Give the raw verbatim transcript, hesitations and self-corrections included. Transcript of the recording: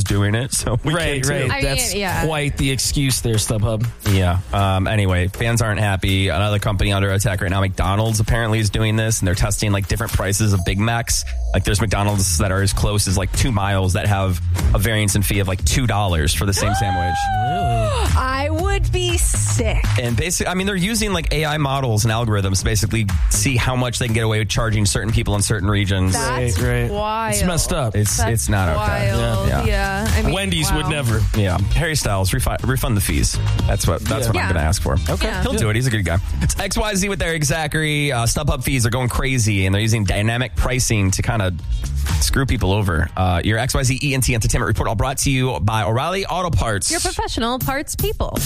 doing it, so we right, can too. right. I That's mean, yeah. quite the excuse there, StubHub. Yeah. Um, anyway, fans aren't happy. Another company under attack right now, McDonald's apparently is doing this, and they're testing like different prices of Big Macs. Like there's McDonald's that are as close as like two miles that have a variance in fee of like two dollars for the same sandwich. I would be sick. And basically, I mean, they're using like A I models and algorithms to basically see how much they can get away with charging certain people in certain regions. That's Right, right. wild. It's messed up. It's That's it's not okay. wild. Yeah. Yeah. I mean, Wendy's wow. would never. Yeah, Harry Styles, refi- refund the fees. That's what that's Yeah. what Yeah. I'm going to ask for. Okay, Yeah. he'll do it. He's a good guy. It's X Y Z with Eric Zachary. Uh, StubHub fees are going crazy, and they're using dynamic pricing to kind of screw people over. Uh, your X Y Z E N T Entertainment Report, all brought to you by O'Reilly Auto Parts. Your professional parts people.